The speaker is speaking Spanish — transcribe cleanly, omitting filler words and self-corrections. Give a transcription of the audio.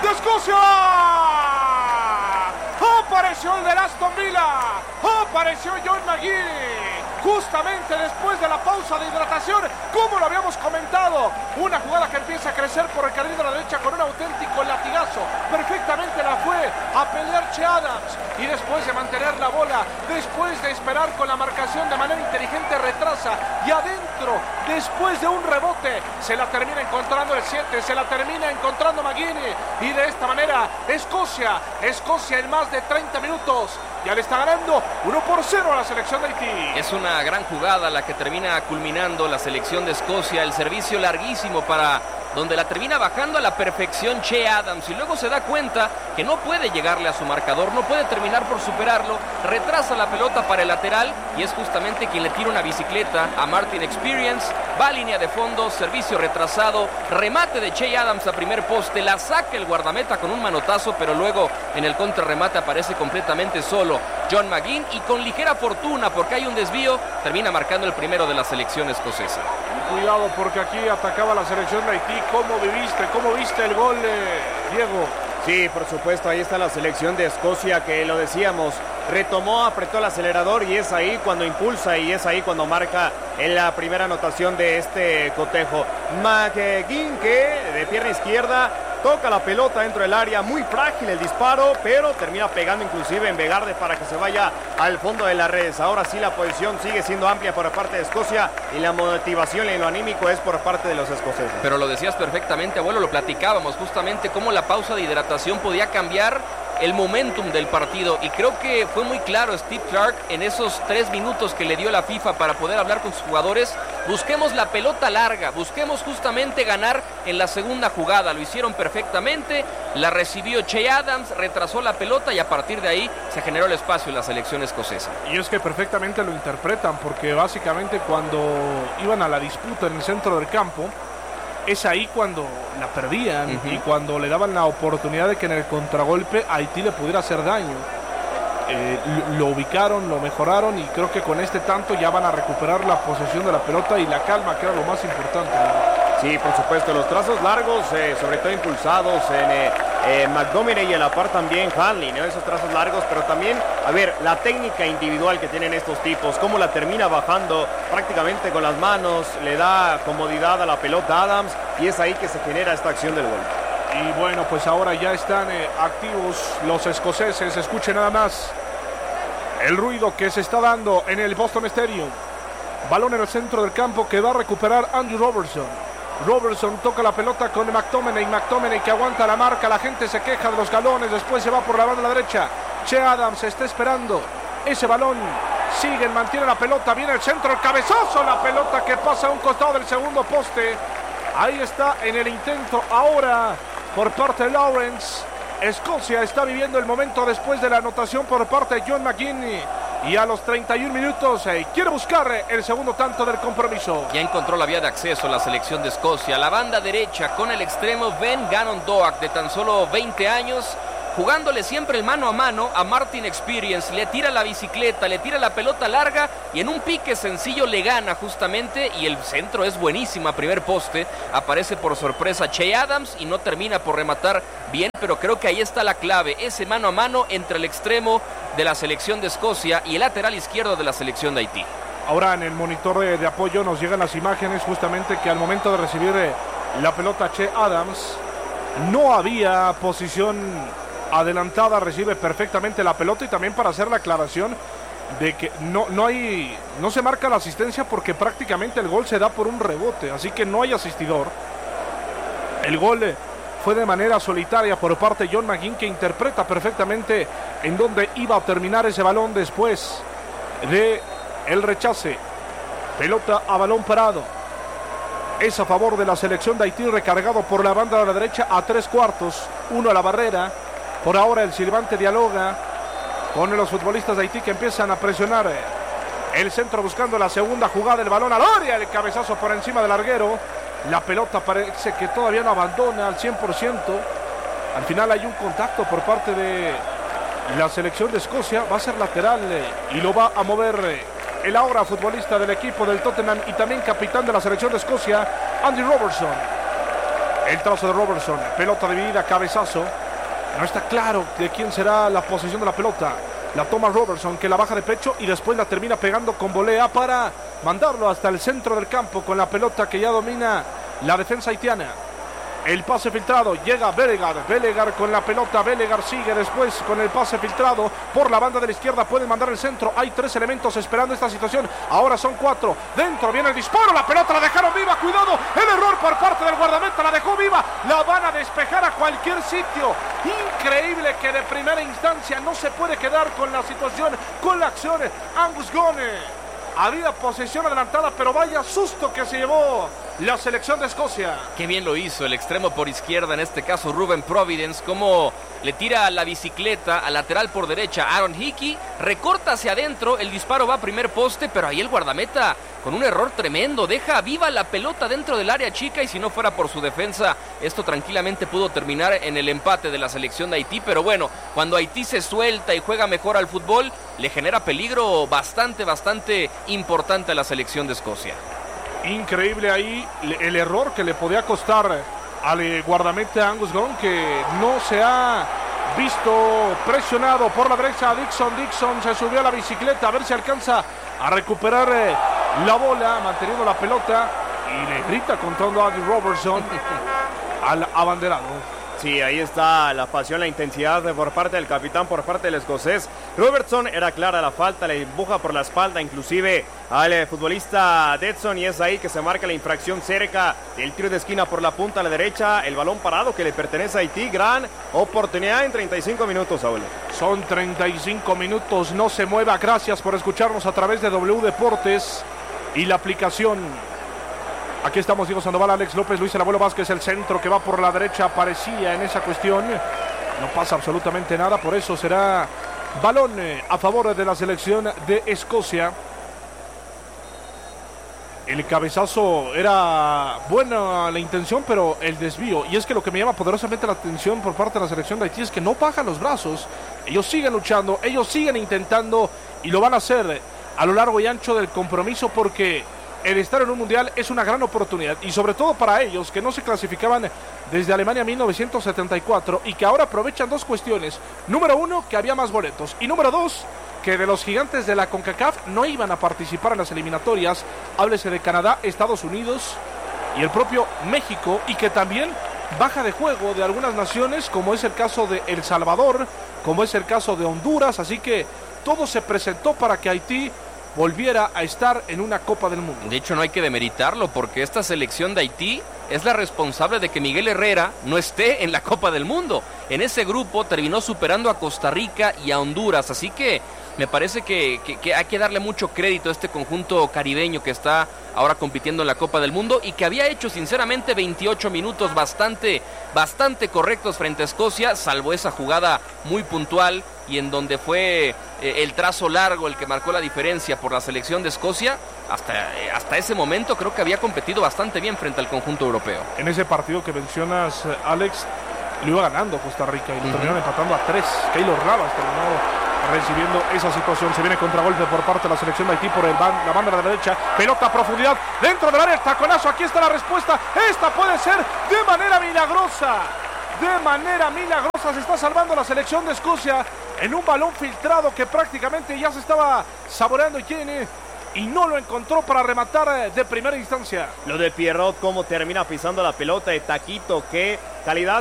de Escocia. Apareció el de Aston Villa, apareció John McGinn, justamente después de la pausa de hidratación, como lo habíamos comentado, una jugada que empieza a crecer por el carril de la derecha con un auténtico latigazo, perfectamente la fue a pelear Che Adams, y después de mantener la bola, después de esperar con la marcación de manera inteligente, retrasa, y adentro, después de un rebote, se la termina encontrando el 7, se la termina encontrando McGinn, y de esta manera, Escocia en más de 30 minutos, ya le está ganando 1-0 a la selección de Haití. Es una gran jugada la que termina culminando la selección de Escocia, el servicio larguísimo para donde la termina bajando a la perfección Che Adams, y luego se da cuenta que no puede llegarle a su marcador, no puede terminar por superarlo, retrasa la pelota para el lateral, y es justamente quien le tira una bicicleta a Martin Experience, va a línea de fondo, servicio retrasado, remate de Che Adams a primer poste, la saca el guardameta con un manotazo, pero luego en el contrarremate aparece completamente solo John McGinn, y con ligera fortuna, porque hay un desvío, termina marcando el primero de la selección escocesa. Cuidado, porque aquí atacaba la selección de Haití. ¿Cómo viste el gol, Diego? Sí, por supuesto, ahí está la selección de Escocia, que lo decíamos, retomó, apretó el acelerador, y es ahí cuando impulsa, y es ahí cuando marca en la primera anotación de este cotejo. McGinn, que de pierna izquierda toca la pelota dentro del área, muy frágil el disparo, pero termina pegando inclusive en Vegarde para que se vaya al fondo de las redes. Ahora sí la posición sigue siendo amplia por parte de Escocia, y la motivación y lo anímico es por parte de los escoceses. Pero lo decías perfectamente, abuelo, lo platicábamos justamente, cómo la pausa de hidratación podía cambiar el momentum del partido, y creo que fue muy claro Steve Clark en esos 3 minutos que le dio la FIFA para poder hablar con sus jugadores. Busquemos la pelota larga, busquemos justamente ganar en la segunda jugada. Lo hicieron perfectamente, la recibió Che Adams, retrasó la pelota, y a partir de ahí se generó el espacio en la selección escocesa. Y es que perfectamente lo interpretan, porque básicamente cuando iban a la disputa en el centro del campo, es ahí cuando la perdían, y cuando le daban la oportunidad de que en el contragolpe Haití le pudiera hacer daño. Lo ubicaron, lo mejoraron, y creo que con este tanto ya van a recuperar la posesión de la pelota y la calma, que era lo más importante. Sí, por supuesto, los trazos largos, sobre todo impulsados en Montgomery, y a la par también Hanley, ¿no? Esos trazos largos, pero también, a ver, la técnica individual que tienen estos tipos, cómo la termina bajando prácticamente con las manos, le da comodidad a la pelota a Adams, y es ahí que se genera esta acción del gol. Y bueno, pues ahora ya están activos los escoceses. Escuchen nada más el ruido que se está dando en el Boston Stadium. Balón en el centro del campo que va a recuperar Andrew Robertson. Robertson toca la pelota con McTominay que aguanta la marca, la gente se queja de los galones, después se va por la banda derecha. Che Adams está esperando ese balón, siguen, mantiene la pelota, viene el centro, el cabezazo, la pelota que pasa a un costado del segundo poste. Ahí está en el intento ahora por parte de Lawrence. Escocia está viviendo el momento después de la anotación por parte de John McGinn. Y a los 31 minutos quiere buscar el segundo tanto del compromiso. Ya encontró la vía de acceso la selección de Escocia. La banda derecha con el extremo Ben Gannon Doak, de tan solo 20 años, jugándole siempre el mano a mano a Martin Experience. Le tira la bicicleta, le tira la pelota larga, y en un pique sencillo le gana justamente, y el centro es buenísimo a primer poste. Aparece por sorpresa Che Adams y no termina por rematar bien, pero creo que ahí está la clave, ese mano a mano entre el extremo de la selección de Escocia y el lateral izquierdo de la selección de Haití. Ahora en el monitor de apoyo nos llegan las imágenes justamente que al momento de recibir la pelota Che Adams no había posición adelantada, recibe perfectamente la pelota, y también para hacer la aclaración de que no se marca la asistencia porque prácticamente el gol se da por un rebote, así que no hay asistidor. El gol fue de manera solitaria por parte de John McGinn, que interpreta perfectamente en dónde iba a terminar ese balón después de el rechace. Pelota a balón parado. Es a favor de la selección de Haití, recargado por la banda de la derecha a 3/4, uno a la barrera. Por ahora el silbante dialoga con los futbolistas de Haití, que empiezan a presionar el centro buscando la segunda jugada, el balón al área, el cabezazo por encima del larguero. La pelota parece que todavía no abandona al 100%. Al final hay un contacto por parte de la selección de Escocia. Va a ser lateral y lo va a mover el ahora futbolista del equipo del Tottenham y también capitán de la selección de Escocia, Andy Robertson. El trazo de Robertson, pelota dividida, cabezazo. No está claro de quién será la posesión de la pelota. La toma Robertson, que la baja de pecho y después la termina pegando con volea para mandarlo hasta el centro del campo con la pelota que ya domina la defensa haitiana. El pase filtrado, llega Belegar con la pelota, Belegar sigue después con el pase filtrado por la banda de la izquierda, puede mandar el centro, hay 3 elementos esperando esta situación, ahora son 4, dentro viene el disparo, la pelota la dejaron viva, cuidado, el error por parte del guardameta, la dejó viva, la van a despejar a cualquier sitio, increíble que de primera instancia no se puede quedar con la situación, con la acción, Angus Gone. Había posesión adelantada, pero vaya susto que se llevó la selección de Escocia. Qué bien lo hizo el extremo por izquierda, en este caso Ruben Providence, como le tira la bicicleta al lateral por derecha Aaron Hickey, recorta hacia adentro, el disparo va a primer poste, pero ahí el guardameta con un error tremendo, deja viva la pelota dentro del área chica y si no fuera por su defensa, esto tranquilamente pudo terminar en el empate de la selección de Haití, pero bueno, cuando Haití se suelta y juega mejor al fútbol, le genera peligro bastante importante a la selección de Escocia. Increíble ahí el error que le podía costar al guardameta Angus Gone, que no se ha visto presionado por la derecha. Dixon se subió a la bicicleta a ver si alcanza a recuperar la bola, manteniendo la pelota, y le grita contando a Andy Robertson al abanderado. Sí, ahí está la pasión, la intensidad por parte del capitán, por parte del escocés. Robertson, era clara la falta, le empuja por la espalda inclusive al futbolista Detson, y es ahí que se marca la infracción cerca del tiro de esquina por la punta a la derecha. El balón parado que le pertenece a Haití, gran oportunidad en 35 minutos, Saúl. Son 35 minutos, no se mueva, gracias por escucharnos a través de W Deportes y la aplicación. Aquí estamos, Diego Sandoval, Alex López, Luis El Abuelo Vázquez, el centro que va por la derecha, aparecía en esa cuestión, no pasa absolutamente nada, por eso será balón a favor de la selección de Escocia. El cabezazo era buena la intención, pero el desvío, y es que lo que me llama poderosamente la atención por parte de la selección de Haití es que no bajan los brazos, ellos siguen luchando, ellos siguen intentando, y lo van a hacer a lo largo y ancho del compromiso, porque el estar en un mundial es una gran oportunidad, y sobre todo para ellos que no se clasificaban desde Alemania 1974 y que ahora aprovechan 2 cuestiones. Número 1, que había más boletos, y número 2, que de los gigantes de la CONCACAF no iban a participar en las eliminatorias, háblese de Canadá, Estados Unidos y el propio México, y que también baja de juego de algunas naciones, como es el caso de El Salvador, como es el caso de Honduras, así que todo se presentó para que Haití volviera a estar en una Copa del Mundo. De hecho, no hay que demeritarlo, porque esta selección de Haití es la responsable de que Miguel Herrera no esté en la Copa del Mundo. En ese grupo terminó superando a Costa Rica y a Honduras, así que me parece que hay que darle mucho crédito a este conjunto caribeño que está ahora compitiendo en la Copa del Mundo y que había hecho sinceramente 28 minutos bastante correctos frente a Escocia, salvo esa jugada muy puntual y en donde fue el trazo largo el que marcó la diferencia por la selección de Escocia. Hasta ese momento creo que había competido bastante bien frente al conjunto europeo. En ese partido que mencionas, Alex, lo iba ganando Costa Rica y lo terminaron empatando a 3. Keylor Navas terminó recibiendo esa situación. Se viene contragolpe por parte de la selección de Haití por la banda de la derecha, pelota a profundidad dentro del área, el taconazo, aquí está la respuesta, esta puede ser de manera milagrosa se está salvando la selección de Escocia en un balón filtrado que prácticamente ya se estaba saboreando y no lo encontró para rematar de primera instancia. Lo de Pierrot, cómo termina pisando la pelota de taquito, qué calidad